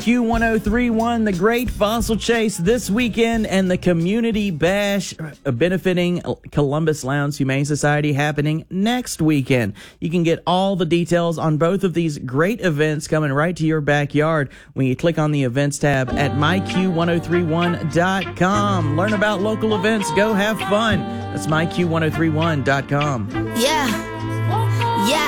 Q1031, the Great Fossil Chase this weekend, and the Community Bash benefiting Columbus Lowndes Humane Society happening next weekend. You can get all the details on both of these great events coming right to your backyard when you click on the events tab at myq1031.com. Learn about local events. Go have fun. That's myq1031.com. Yeah.